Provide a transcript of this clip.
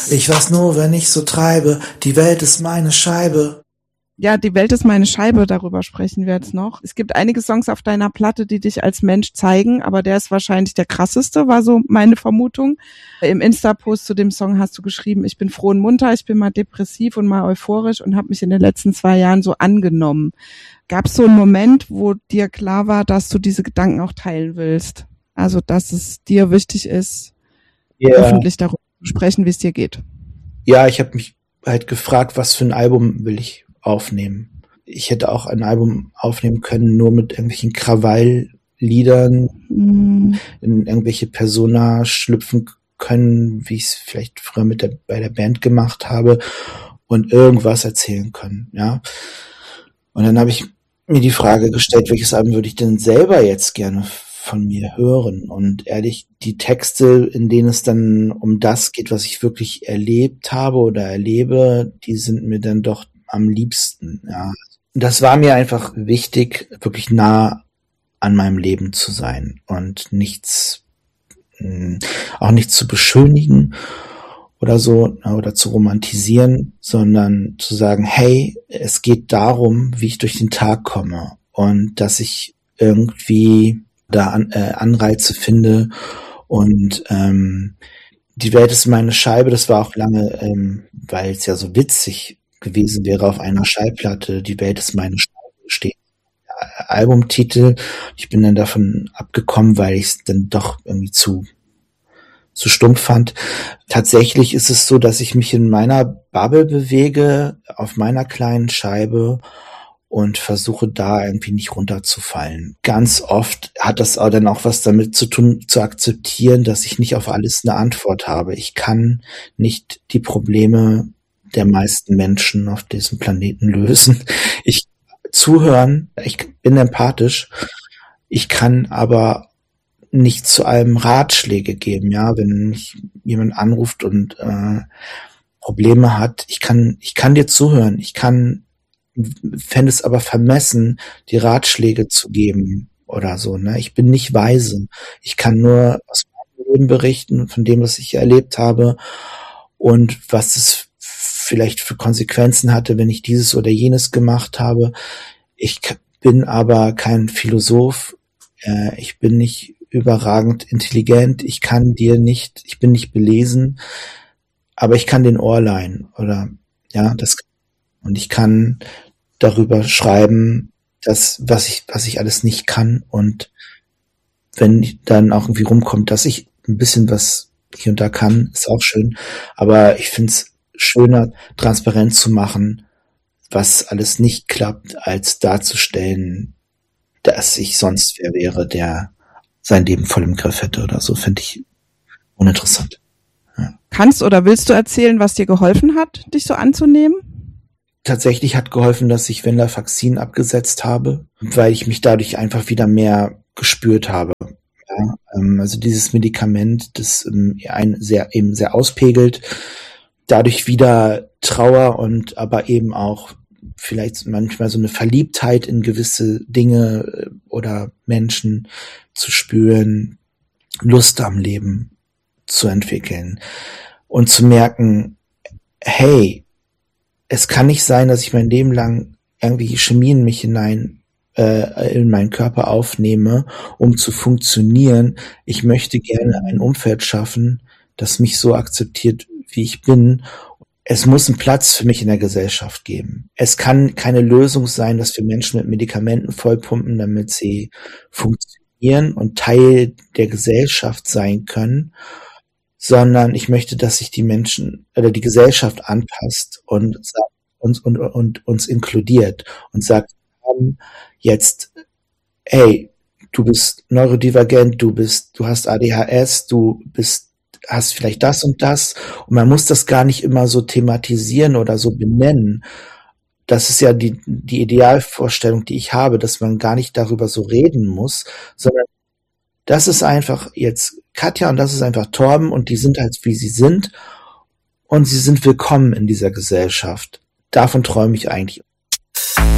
Ich weiß nur, wenn ich so treibe, die Welt ist meine Scheibe. Ja, die Welt ist meine Scheibe, darüber sprechen wir jetzt noch. Es gibt einige Songs auf deiner Platte, die dich als Mensch zeigen, aber der ist wahrscheinlich der krasseste, war so meine Vermutung. Im Insta-Post zu dem Song hast du geschrieben, ich bin froh und munter, ich bin mal depressiv und mal euphorisch und habe mich in den letzten 2 Jahren so angenommen. Gab es so einen Moment, wo dir klar war, dass du diese Gedanken auch teilen willst? Also, dass es dir wichtig ist, öffentlich darüber zu sprechen, wie es dir geht? Ja, ich habe mich halt gefragt, was für ein Album will ich aufnehmen. Ich hätte auch ein Album aufnehmen können, nur mit irgendwelchen Krawallliedern, in irgendwelche Persona schlüpfen können, wie ich es vielleicht früher bei der Band gemacht habe und irgendwas erzählen können, ja. Und dann habe ich mir die Frage gestellt, welches Album würde ich denn selber jetzt gerne von mir hören? Und ehrlich, die Texte, in denen es dann um das geht, was ich wirklich erlebt habe oder erlebe, die sind mir dann doch am liebsten, ja. Das war mir einfach wichtig, wirklich nah an meinem Leben zu sein und auch nichts zu beschönigen oder so, oder zu romantisieren, sondern zu sagen, hey, es geht darum, wie ich durch den Tag komme und dass ich irgendwie da Anreize finde und die Welt ist meine Scheibe, das war auch lange, weil es ja so witzig gewesen wäre, auf einer Schallplatte, die Welt ist meine Scheibe steht. Albumtitel. Ich bin dann davon abgekommen, weil ich es dann doch irgendwie zu stumpf fand. Tatsächlich ist es so, dass ich mich in meiner Bubble bewege, auf meiner kleinen Scheibe und versuche da irgendwie nicht runterzufallen. Ganz oft hat das auch dann auch was damit zu tun, zu akzeptieren, dass ich nicht auf alles eine Antwort habe. Ich kann nicht die Probleme der meisten Menschen auf diesem Planeten lösen. Ich zuhören, ich bin empathisch, ich kann aber nicht zu allem Ratschläge geben, ja, wenn mich jemand anruft und Probleme hat, ich kann dir zuhören, fände es aber vermessen, die Ratschläge zu geben oder so, ne? Ich bin nicht weise. Ich kann nur aus meinem Leben berichten, von dem, was ich erlebt habe und was es vielleicht für Konsequenzen hatte, wenn ich dieses oder jenes gemacht habe. Ich bin aber kein Philosoph, ich bin nicht überragend intelligent, ich bin nicht belesen, aber ich kann den Ohr leihen oder ja, und ich kann darüber schreiben, was ich alles nicht kann und wenn dann auch irgendwie rumkommt, dass ich ein bisschen was hier und da kann, ist auch schön, aber ich finde es schöner, transparent zu machen, was alles nicht klappt, als darzustellen, dass ich sonst wer wäre, der sein Leben voll im Griff hätte oder so, finde ich uninteressant. Ja. Kannst oder willst du erzählen, was dir geholfen hat, dich so anzunehmen? Tatsächlich hat geholfen, dass ich Venlafaxin abgesetzt habe, weil ich mich dadurch einfach wieder mehr gespürt habe. Ja, also dieses Medikament, das einen sehr auspegelt, dadurch wieder Trauer und aber eben auch vielleicht manchmal so eine Verliebtheit in gewisse Dinge oder Menschen zu spüren, Lust am Leben zu entwickeln und zu merken, hey, es kann nicht sein, dass ich mein Leben lang irgendwie Chemie in mich hinein in meinen Körper aufnehme, um zu funktionieren. Ich möchte gerne ein Umfeld schaffen, das mich so akzeptiert, wie ich bin. Es muss einen Platz für mich in der Gesellschaft geben. Es kann keine Lösung sein, dass wir Menschen mit Medikamenten vollpumpen, damit sie funktionieren und Teil der Gesellschaft sein können, sondern ich möchte, dass sich die Menschen oder die Gesellschaft anpasst und uns inkludiert und sagt, jetzt, hey, du bist neurodivergent, du hast ADHS, hast vielleicht das und man muss das gar nicht immer so thematisieren oder so benennen. Das ist ja die Idealvorstellung, die ich habe, dass man gar nicht darüber so reden muss, sondern das ist einfach jetzt Katja und das ist einfach Torben und die sind halt wie sie sind und sie sind willkommen in dieser Gesellschaft. Davon träume ich eigentlich.